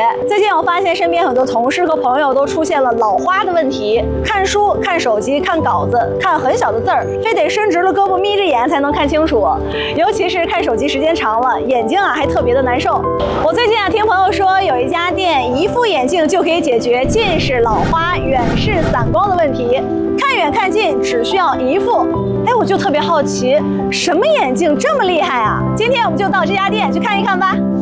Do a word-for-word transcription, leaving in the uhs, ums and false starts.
最近我发现身边很多同事和朋友都出现了老花的问题，看书、看手机、看稿子，看很小的字儿，非得伸直了胳膊眯着眼才能看清楚。尤其是看手机时间长了，眼睛啊还特别的难受。我最近啊听朋友说，有一家店一副眼镜就可以解决近视、老花、远视、散光的问题，看远看近只需要一副。哎，我就特别好奇，什么眼镜这么厉害啊？今天我们就到这家店去看一看吧。